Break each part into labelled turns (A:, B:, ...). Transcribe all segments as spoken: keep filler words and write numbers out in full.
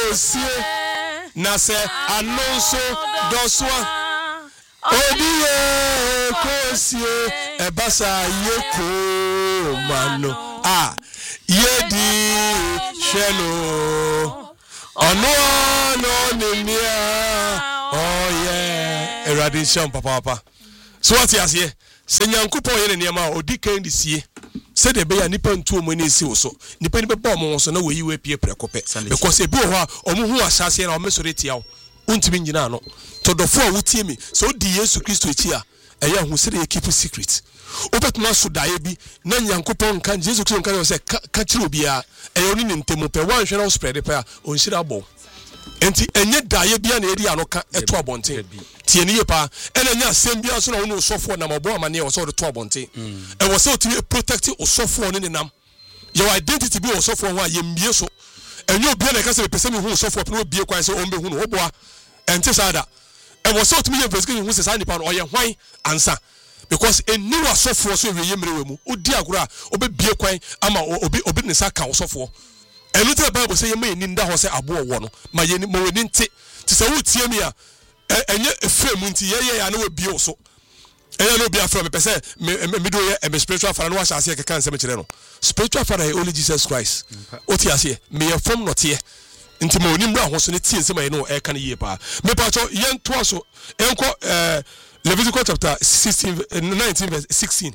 A: sie na se anonso doswa Odie kosie ebasa yeko mano ah yedi shelo ono no nimia oh yeah eradicate papa papa so what you say senyankopon ye ne niam odi kan di sie se de be ya nipa ntu omo na si wo so nipa ni be ba omo so na we yi we pie prekope because ebi ho a omo hu asase na omo so retia wo untimi nyina no todofo a wutie mi so di Yesu Kristo echi a eya hu se de keep secret obetuma so dae bi na nyankopon kan Yesu Kristo kan se ka kire obi a eya oni ntemu pe wan hwe na spread pe a onhira abo enti enye dae bia na eri anoka eto abonten tie ne yepa ena nya asem bia so na wonu sofo na mabo amane wo so de to abonten e wo se otimi protect osofo ne nenam your identity bi osofo ho a yemie so enye obi na ka se pese mi hu osofo pe no bie kwan se ombe hu no oboa enti sada e wo se otimi ye investigation hu se sa nipa no oye hwan ansa because eni wa sofo so wiye mrewe mu odi agora obe bie kwan ama obi obi ne sa ka osofo enu te Bible say yema eni nda ho se abo wo no ma ye mo weni nte ti se wo tie mi a enye efem nti ye ye ya na we bie so enye no bia from me pese me do ye me spiritual father no wa shase ke kan se me kire no spiritual father is only Jesus Christ o ti ase me ye from no tie nti mo oni mra ho so ne tie se ma ye no e kan ye pa me pa cho ye nto so enko eh Leviticus chapter sixteen nineteen verse sixteen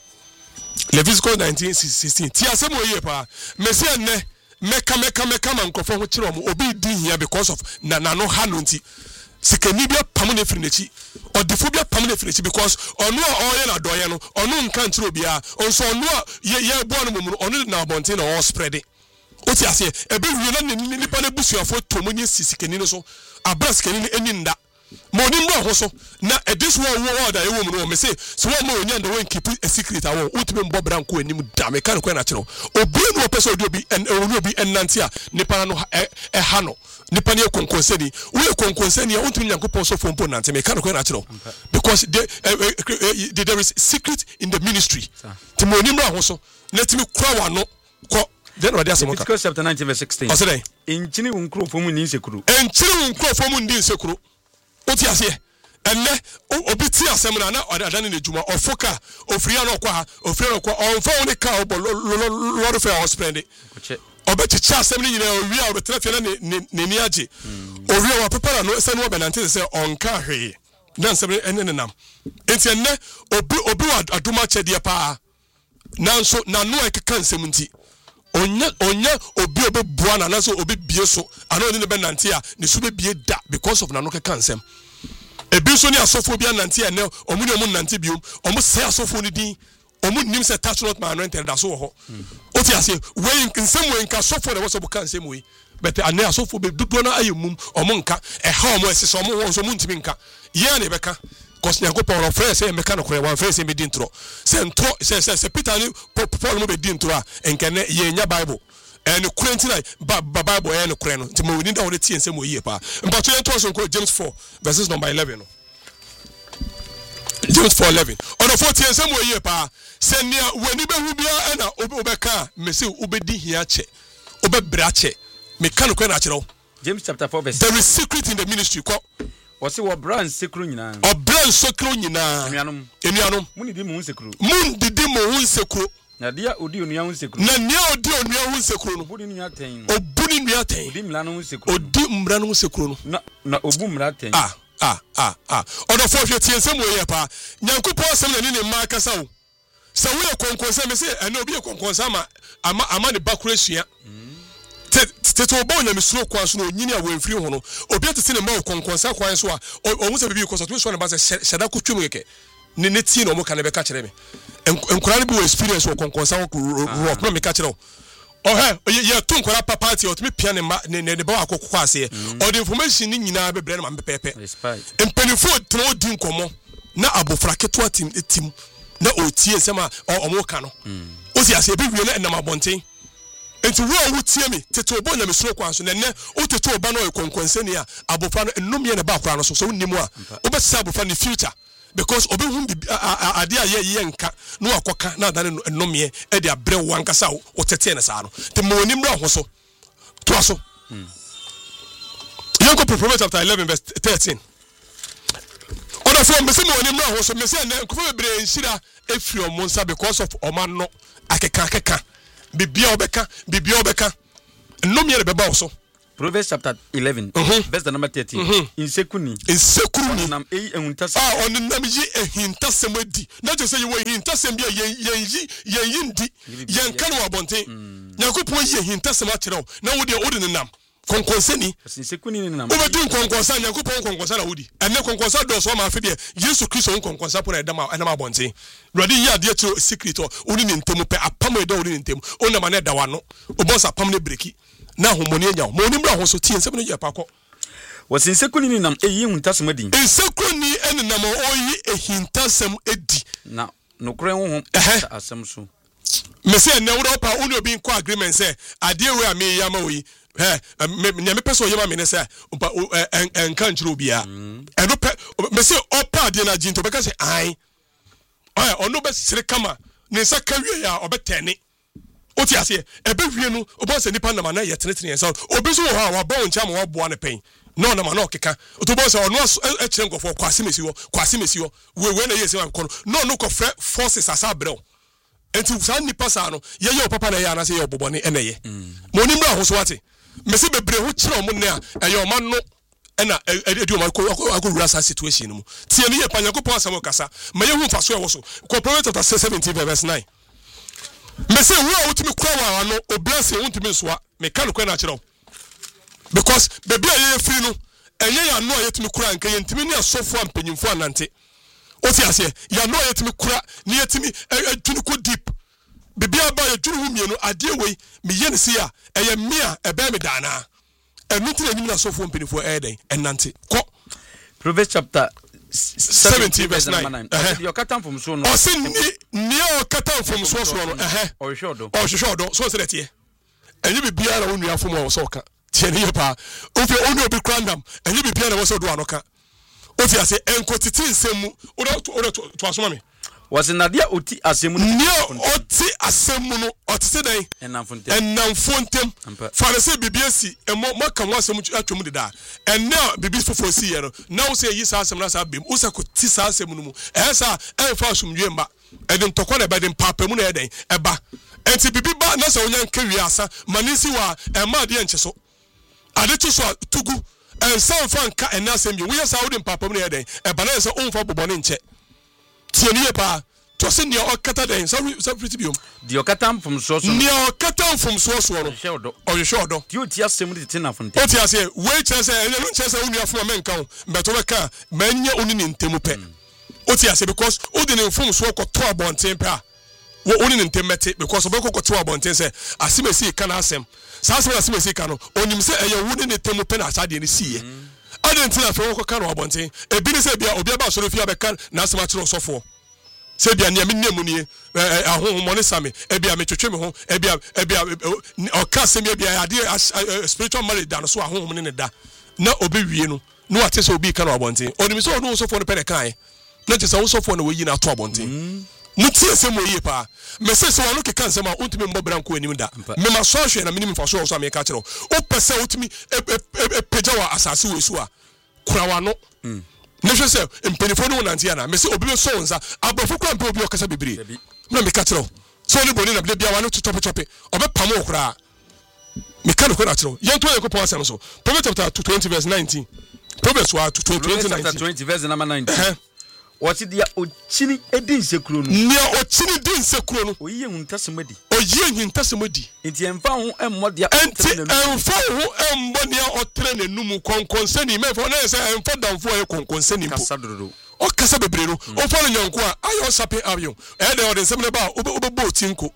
A: Leviticus nineteen sixteen ti ase mo ye pa me se ne meka meka meka man kofo ho kire omo obi di hia because of na na no ha no nti sikani bia pam na firi nechi odifo bia pam na firi nechi because onu a oye na doye no onu nka ntiro bia onso onu a ye ye bo no mumu onu na abonte na all spread o ti ase ebe wi na nipa na busuafo tomonye sisikani no so abras kani eni nda moni ndo ho so na this one wo order e wo mu no me say so wo mo onya ndo wen keep a secret awo utime mbo branko anim da me kan ko na kire obi no pese odi obi en obi ennante a nipa no e ha no nipa ne konkonseni we konkonseni a utime nyankopon so fompo nante me kan ko na kire because there, uh, there is secret in the ministry ti moni ndo ho so let me kura wa no ko then what there
B: Leviticus chapter nineteen verse sixteen
A: o say
B: enchini unkro fomu ndi nsekuru
A: enchini unkro fomu ndi nsekuru oti ase enne obi ti asem na na adane na djuma ofoka ofria na okwa ofria na okwa onfa woni ka obo lord fair hospital obechi cha asem ni nyina owi a obetra fia na ne ni age owi wa prepare no se no benante se onka hwe na asem enne ne nam enti enne obi obi wa aduma chede pa nanso na no ekeka nsem nti onya onya obi obi bua na na so obi bie so ana oni ne benante a ne so be bie da because of na no keka nsem ebi so ni asofo bia nante ene omu ni omu nante biom omu se asofo ni din omu nim se touch not my anointed da so ho o ti ase we nsem we nka asofo na wo buka nsem we but ane asofo be dudo na ayemum omu nka e ha omu ese so omu won so mu ntimi nka ye na beka cause nyankopon ro frɛ sɛ meka no kore wan frɛ sɛ me di ntro sɛ ntro sɛ sɛ Peter ni Paul mo be di ntro a enkene ye nya Bible and Quentin ba Bible and Quran nti mo ni da wo tie nsɛm oyi pa mpato ye to so nko James four verses number eleven no James four eleven ono fo tie nsɛm oyi pa sɛ nia wani be hu bia na obeka me se obedi hia che obebra che me ka no kwena kyerɛw
B: James chapter four verse
A: there is secret in the ministry ko
B: wose wo brand sekru nyina
A: o brand sekru nyina
B: enuanom
A: enuanom
B: muni di mu sekru
A: mun didi mo hu sekru
B: na dia odi onua hu sekru
A: na nia odi onua hu sekru no
B: obuni nua ten
A: obuni nua ten
B: odi mra no hu sekru
A: odi mra no hu sekru no
B: na na obu mra ten
A: ah ah ah ah odo fo hwe tie nsem oye pa nyankopon asem na ni ne ma kasa wo se wo ye konkonsa me se ene obi ye konkonsa ma ama ama ne bakura sua teto bo nya misuro kwan so no nyini a wemfiri ho no obi atete ne ma konkonsa kwan so a ohun se bibi koso to so ne ba se sheda ko twem yeke ne ne tie no mo ka ne be ka kire me enkura ne bi wo experience wo konkonsa wo ro me ka kire wo oh he ye to nkura papa tie otimi pia ne ma ne ne ba akokko ase o the information ni nyina be bre ne ma pepepe empenifo tro di nkomo na abofra keto atim etim na otie sema o mo ka no o si ase bi wie na nam abonten enti wo wo tie me teto bo na mesuro kwan so na ne o teto ba no ekonkonseni a abofra no enum ye ne ba akora no so so nnimu a obesa abofra ne future because obi hu ade a ye ye nka no akoka na adane enum ye e de abre wankasa o tete ne sa no te mo ni mra ho so to so open Proverbs chapter eleven verse thirteen. Oda from me say me oni mra ho so me say na nkofo bebre nhira efri omonsa because of oman no akeka akeka bibia obeka bibia obeka no me beba so.
B: Proverbs chapter eleven
A: mm-hmm.
B: verse number thirteen.
A: Mm-hmm.
B: In sekuni
A: in sekuni
B: nam e ehuntasem
A: ah on nam yi ehintasem adi na je say you ehintasem bia yen yen yen yindi yen kan wa bonten yakopon yi ehintasem a kire na wo de odi ne nam konkonseni
B: sekuni ne nam
A: wo be konkonsa yakopon konkonsa na wodi ene konkonsa do so ma afede Yesu Kristo konkonsa pon edam enam abonten rodi yi ade to secret o odi ne ntemu pe apam e do odi ne ntemu ona ma na da wa no obonsa apam ne breki na homoni anya mo ni mra ho so tie nsem no ye pakọ
B: was in sekuni ni nam eyi huntasem adi
A: in sekuni enenam oyi ehintasem edi
B: na no kure ho ho asem so
A: me say na wo pa uni obi nko agreement say ade we am ya ma oyi eh me me person ye ma me ne say enka nchiro obia e no pe me say opa ade na jinto be ka say ai eh ono be sire kama ne sa ka wie ya obetene oti ase ebe wie no obo se nipa na ma na ye tenetene ensa obi so ho wa ba oncha ma wa boa ne pen no na ma na okeka otobo se ono e kire nkofo kwase mesi wo kwase mesi wo we we na ye se wan kono no no ko frɛ forces asa brɛ enti sa nipa sa no ye ye papa na ye na se ye obobone ene ye mo ni mra ho so ate me se bebre ho kire mo ne a eye o ma no ena edi o ma ko akowura sa situation no mu tie ne ye pa Yakobon asam kasa ma ye hu fa so e wo so ko Proverbs chapter seventeen verse nine. Me say wo a wotimi kwa wa no o blessing wontimi nsoa me kan ko na kire because baby aye free no enye ya no ayetimi kura nka yentimi ne asofo ampanyimfo anante oti ase ya no ayetimi kura ne yetimi adwunu ko deep baby aba ya dwunu hu mienu ade wei me ye ne sia eye me a ebe me dana enu tire nyimi na asofo ampanyimfo eden enante ko
B: Proverbs chapter
A: seventeen verse nine.
B: Your katam from so no.
A: O se ni ni o katam from so so no eh.
B: O hwodo.
A: O hwodo so se letie. Enye bibia na wonu afom o so ka. Tie ne pa. O fe onu obi krandam. Enye bibia na wo so do anoka. O ti ase enkotiti nsemu. O do to asoma me.
B: Was nadia oti asemu
A: ni oti asemu no otise dan
B: enamfontem
A: enamfontem farese bibia si emo maka mo asemu atwom deda enne bibi fofo si ye no na wo se yi sa asemu na sa bem wo se ko ti sa asemu no mu ehsa enfa asumdwe mba edin tokọ na bedin papa mu na eden eba enti bibi ba na se onya nkawi asa manisi wa ema de enche so ade to so tugu ensa mfa nka ena asemu wo ye sa wo de papa mu na eden eba na se onfa bobone nche tieniye pa to se ne okata den so so pretty biom
B: di okata from so so
A: ne okata from so so no
B: shodo
A: o shodo
B: ti o ti asem de tena fonte
A: o ti ase we chese ene no chese unu afo menka o beto beka manye unu ni ntemu pe o ti ase because o de ne fom so ko to abonten pe a wo unu ni ntemete because obeko ko to abonten se asimesi kana asem sa asem asimesi kana onim se eye unu ni ntemu pe na asade ni siye adentina fe wo ko kana abonten e bi ni se bia obi aba so no fi abeka na asem a kire sofo se bia ne nemu nie ahon mo ne same e bia me twetwe me ho e bia e bia o ka se me bia ade spiritual marriage da no so ahon mo ne da na obi wie no no ate se obi ka na abonten onim se onu sofo no pe ne kan na te se wo sofo no we yi na to abonten mutie se mo yi pa me se se wonu ke kan se ma untimi mbo branko anim da me ma so hwe na minim fa so so me ka kire o pese utimi peja wa asase we so a kurawa no Nesho se mpenifo no nantia na me se obi so nsa abofo kwa mpe obi okasa bibiri na me ka kire so ni boni na bia bia wa no tope tope obe pam okura me ka no kwa kire yen to Yakobon asem so Proverbs chapter twenty verse nineteen Proverbs wa
B: twenty verse number nineteen what dia ochini edin sekuro no
A: ne ochini din sekuro no
B: oyiye huntasemadi
A: oyiye huntasemadi
B: enti emfa ho emmo dia
A: enti emfa ho emmo ne otre ne num konkonsani me fo na se emfa danfo e konkonsani mpo
B: kasa dodo
A: o kasa bebre no o fo no nyanko a ayo sape abion e de o de nsem ne ba obebo tinko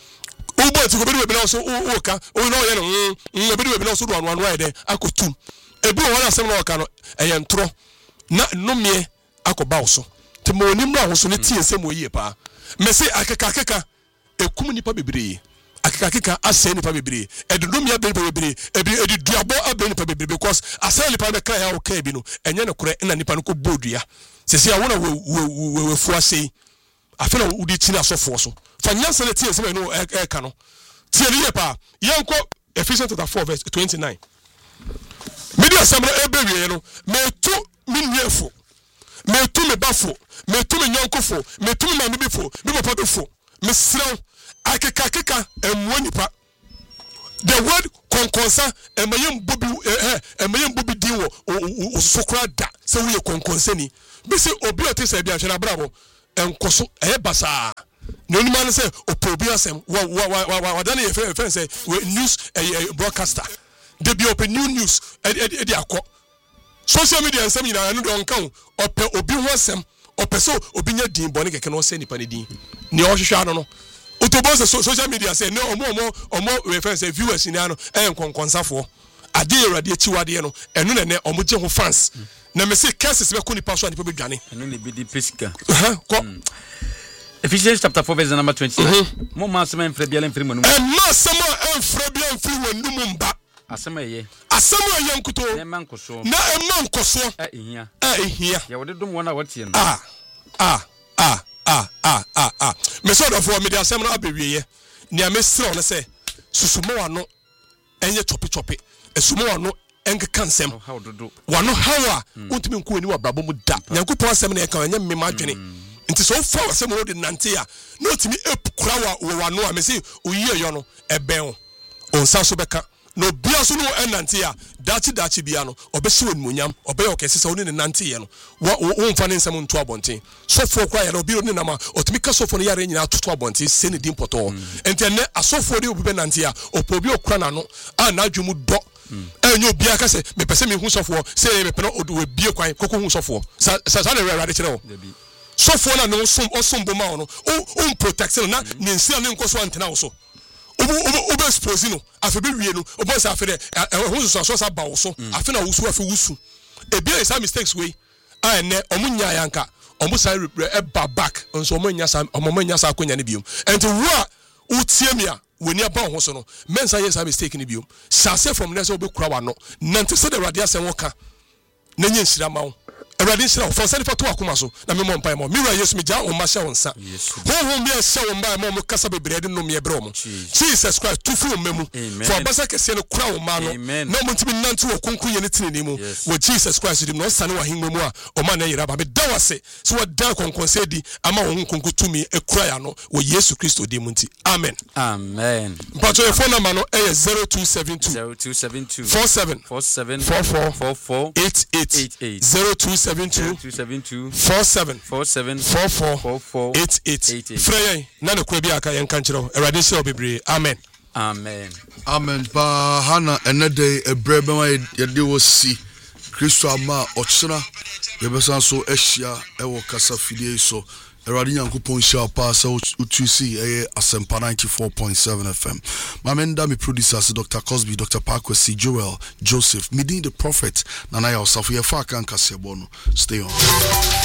A: ubo tinko bedu be na so o ka o no ye no mm bedu be na so do anu anu e de akotum ebi o wona nsem na o ka no e ye ntro na nomie akoba wo so temo nimra ho so ne tie nsem oyie pa me se akeka akeka ekum nipa bebre akeka akeka ase nipa bebre edundum ya bebre bebre ebi edi duabo abe nipa bebre because ase nipa be kan ya o ka bi no enye ne kore na nipa no ko bodua se se awona we we fu ase afena udi tina sofo so fa nyansa ne tie nsem no e ka no tie ne ye pa yenko Ephesians chapter four verse twenty-nine media samro ebewie no me tu me nuefo me tu me bafo me tu me nyonkofo me tu me mamibifo me papa bifo me sraw akeka keka emwo nipa the word konkonsa emayem bobi eh emayem bobi din wo sokra da se wo ye konkonsa ni bi se obi otisa bia hwe na brabo enkoso eh basa no ni man say opobi asem wa wa wa wa dan ye friend say news broadcaster they be open new news e e akọ social media nsem nyina no don kan ope obi ho asem ope so obi nya din bone keke no se nipa ne din ni o hwehwa no no otobo se social media say no omo omo omo reference say viewers ni ano e nkonkonsafo ade erade achiwade no eno ne ne omo je ho fans na me say cases be ko nipa so anipa be dwane
B: eno ne be di pesika
A: eh ko
B: Ephesians chapter four verse number twenty. Mo ma asema enfre bia enfre mo no.
A: E ma asema enfre bia enfre wonu mu mba.
B: Asema ye.
A: Asema ye nkuto.
B: Na man koso.
A: Na e man koso.
B: Eh ehia.
A: Eh ehia.
B: Ya wode dum wona watie no.
A: Ah. Ah. Ah. Ah. Ah. Ah. Ah. Me so do for me dey asem no abewie ye. Nia me sre on say susumo wano enye chopi chopi. Esumo wano enke kansem.
B: How do do.
A: Wano hawa untimi nku ani wa brabo mu da. Nyankopon asem na e kan enye me ma dwene. Nti so fa asem no de nante ya. Na otimi epkura wa wano a me say oyi eyo no eben. Onsa so beka no bia so no enante ya dachi dachi bia no obehye wonmunyam obey okese se woni ne nante ye no wo mfa ne nsem nto abonten sofo kwa ya no bi oni na ma otimi ka sofo no yare nyina toto abonten se ne din poto enti ne asofo de obi be nante ya opobi okura na no a na adwemu do enyo bia ka se me pese me hu sofo se me peno odo bie kwan kokko hu sofo sa sa na rade kire wo sofo na no som osombo ma no o protect na ne nsia ne nkoso antena wo so obo obo expose no afebe wie no obo sa afede ho so so sa ba wo so afi na wusu afi wusu e bia is mistakes we a ne omunya yanka omo sa e ba back nso omunya sa omunya sa akonya ne biom enti wo a utie mi a weni aba ho so no mensa yes mistake ne biom sa say from there so obi kura wa no nante se de rade asem wo ka na nya nsira ma wo Eradi sira for send for to akoma so na me mo mpa mo mira yesu me ja o ma hye wonsa ho ho me hye wo mba mo mo kasa bebrede no me ebre mo Jesus Christ to fu memu for basa kese no kura wo ma no na mo ntimi nantu wo konku ye ne tinini mu wo Jesus Christ dim no sane wa hen memu a o ma na yira ba me dawase so wa da konkonse di ama wo konku tumi e kura ya no wo Yesu Kristo dim nti amen
B: amen
A: but your phone number no e zero two seven two
B: zero two seven two
A: four seven
B: four seven
A: four four
B: four four
A: eight eight zero two seven two four seven four four
B: four four
A: eight eight Frey na ne kwa bi aka yen kan kire Erade se obebre amen
B: amen
C: amen pa hana enede ebrebe wa yede wo si Kristo ama ochira yebesan so ehia ewo kasa fidie so Erade Nyankopon hia pa sa utusi eh Asempa ninety-four point seven F M. Mamenda mi producers Doctor Cosby, Doctor Parkwesi, Joel, Joseph, Midin the Prophet, Nana Yourself, we fa kan kasebono. Stay on.